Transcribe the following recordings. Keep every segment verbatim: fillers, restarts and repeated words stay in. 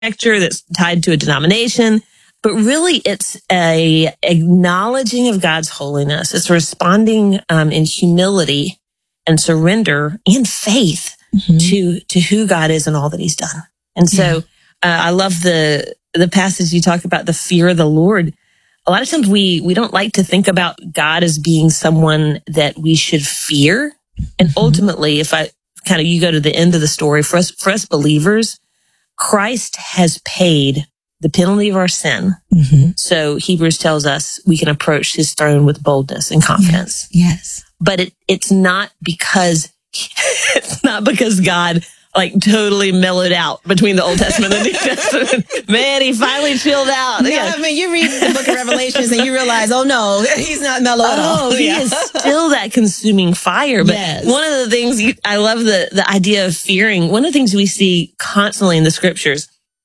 architecture that's tied to a denomination, but really it's a acknowledging of God's holiness. It's responding um, in humility and surrender and faith mm-hmm. to to who God is and all that He's done. And so yeah. uh, I love the the passage you talk about, the fear of the Lord. A lot of times we we don't like to think about God as being someone that we should fear. And mm-hmm. ultimately, if I kind of you go to the end of the story, for us for us believers, Christ has paid the penalty of our sin. Mm-hmm. So Hebrews tells us we can approach His throne with boldness and confidence. Yes. yes. But it, it's not because, it's not because God like totally mellowed out between the Old Testament and the New Testament. Man, He finally chilled out. No, yeah. I mean, you read the book of Revelations and you realize, oh no, He's not mellow at all. Oh, He yeah. is still that consuming fire. But yes. one of the things, you, I love the, the idea of fearing. One of the things we see constantly in the scriptures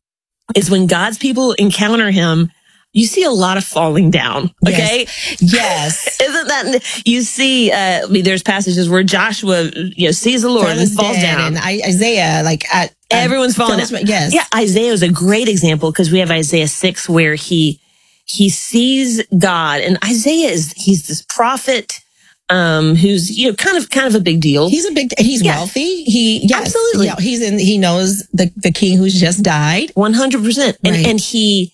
is when God's people encounter Him, you see a lot of falling down. Okay. Yes. yes. Isn't that, you see, uh, I mean, there's passages where Joshua, you know, sees the Lord and falls down. And Isaiah, like, at, everyone's falling down. Yes. Yeah. Isaiah is a great example because we have Isaiah six where he, he sees God, and Isaiah is, he's this prophet, um, who's, you know, kind of, kind of a big deal. He's a big, he's yeah. wealthy. He, yes, absolutely. Yeah, he's in, he knows the, the king who's just died. one hundred percent. And, right. and he,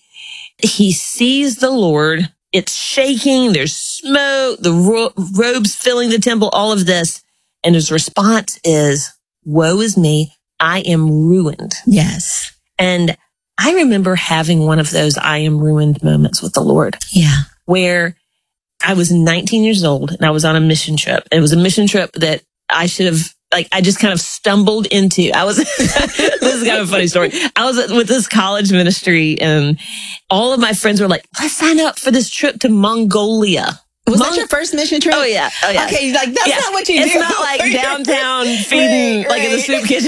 he sees the Lord. It's shaking. There's smoke, the ro- robes filling the temple, all of this. And his response is, woe is me. I am ruined. Yes. And I remember having one of those I am ruined moments with the Lord. Yeah. Where I was nineteen years old and I was on a mission trip. It was a mission trip that I should have, like, I just kind of stumbled into. I was, this is kind of a funny story. I was with this college ministry and all of my friends were like, let's sign up for this trip to Mongolia. Was Mon- that your first mission trip? Oh, yeah. Oh, yeah. Okay, like, that's yeah. not what you it's do. It's not like downtown feeding, right, like right. in the soup kitchen.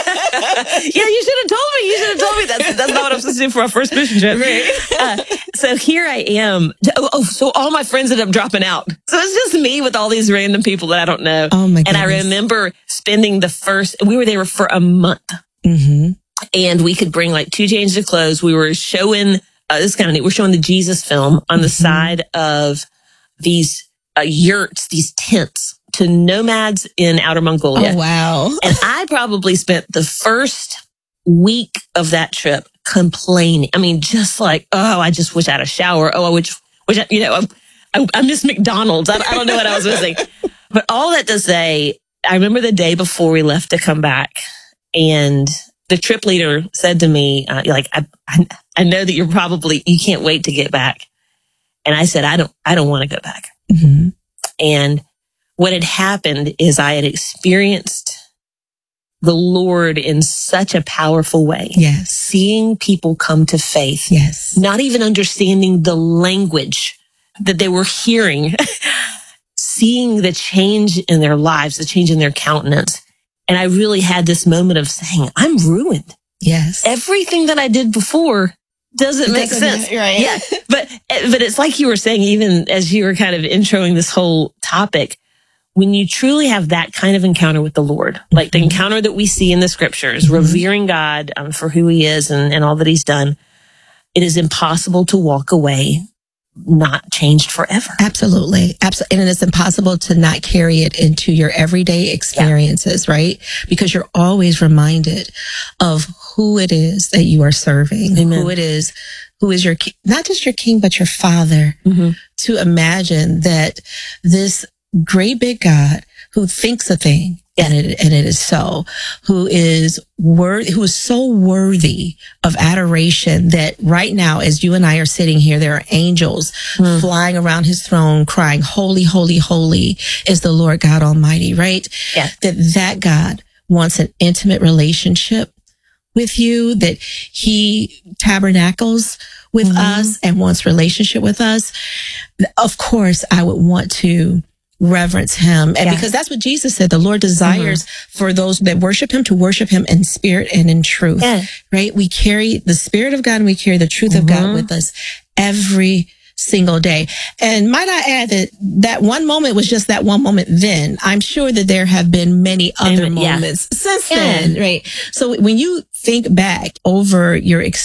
Yeah, you should have told me. You should have told me. That's, that's not what I'm supposed to do for our first mission trip. Right. Uh, so here I am. Oh, oh, so all my friends ended up dropping out. So it's just me with all these random people that I don't know. Oh, my goodness. And I remember spending the first, we were there for a month. Mm-hmm. And we could bring like two changes of clothes. We were showing, uh, this is kind of neat. We're showing the Jesus film on mm-hmm. the side of these Uh, yurts, these tents to nomads in Outer Mongolia. Oh, wow. And I probably spent the first week of that trip complaining. I mean, just like, oh, I just wish I had a shower. Oh, I wish, wish I, you know, I, I, I miss McDonald's. I, I don't know what I was missing. But all that to say, I remember the day before we left to come back, and the trip leader said to me, uh, like, I, I, I know that you're probably, you can't wait to get back. And I said, I don't, I don't want to go back. Mm-hmm. And what had happened is I had experienced the Lord in such a powerful way. Yes. Seeing people come to faith. Yes. Not even understanding the language that they were hearing. Seeing the change in their lives, the change in their countenance. And I really had this moment of saying, I'm ruined. Yes. Everything that I did before doesn't make doesn't, sense. Right. Yeah. But, but it's like you were saying, even as you were kind of introing this whole topic, when you truly have that kind of encounter with the Lord, like the encounter that we see in the scriptures, mm-hmm. revering God um, for who He is and, and all that He's done, it is impossible to walk away not changed forever. Absolutely. Absolutely. And it's impossible to not carry it into your everyday experiences, yeah. right? Because you're always reminded of who it is that you are serving, Amen. who it is, who is your, not just your king, but your father. Mm-hmm. To imagine that this great big God who thinks a thing, yeah. and it, and it is so, who is worthy, who is so worthy of adoration that right now, as you and I are sitting here, there are angels mm. flying around His throne crying, holy, holy, holy is the Lord God Almighty, right? Yeah. That that God wants an intimate relationship with you, that He tabernacles with mm-hmm. us and wants relationship with us. Of course, I would want to reverence Him. And yeah. because that's what Jesus said, the Lord desires mm-hmm. for those that worship Him to worship Him in spirit and in truth, yeah. right? We carry the Spirit of God and we carry the truth mm-hmm. of God with us every single day. And might I add that that one moment was just that one moment then. I'm sure that there have been many other Amen. moments yeah. since yeah. then, right? So when you think back over your experience,